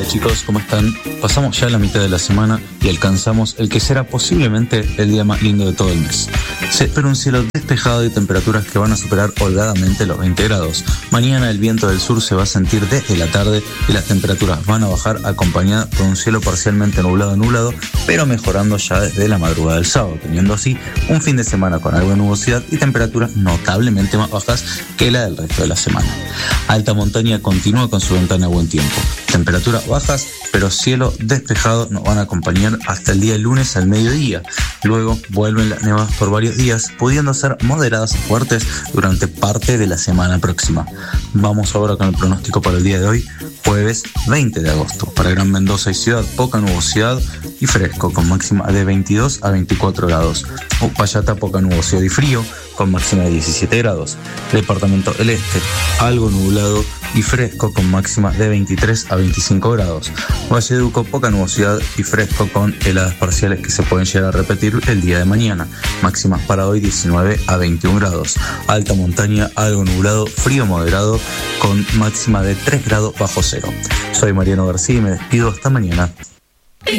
día, chicos, ¿cómo están? Pasamos ya la mitad de la semana y alcanzamos el que será posiblemente el día más lindo de todo el mes. Se espera un cielo despejado y temperaturas que van a superar holgadamente los 20 grados. Mañana el viento del sur se va a sentir desde la tarde y las temperaturas van a bajar acompañadas por un cielo parcialmente nublado, pero mejorando ya desde la madrugada del sábado, teniendo así un fin de semana con algo de nubosidad y temperaturas notablemente más bajas que la del resto de la semana. Alta montaña continúa con su ventana de buen tiempo. Temperaturas bajas, pero cielo despejado nos van a acompañar hasta el día lunes al mediodía. Luego vuelven las nevadas por varios días, pudiendo ser moderadas o fuertes durante parte de la semana próxima. Vamos ahora con el pronóstico para el día de hoy, jueves 20 de agosto. Para Gran Mendoza y Ciudad, poca nubosidad y fresco, con máxima de 22 a 24 grados. Uspallata, poca nubosidad y frío, con máxima de 17 grados. Departamento del Este, algo nublado y fresco, con máxima de 23 a 25 grados. Valleduco, poca nubosidad y fresco, con heladas parciales que se pueden llegar a repetir el día de mañana. Máximas para hoy 19 a 21 grados. Alta montaña, algo nublado, frío moderado, con máxima de 3 grados bajo cero. Soy Mariano García y me despido hasta mañana.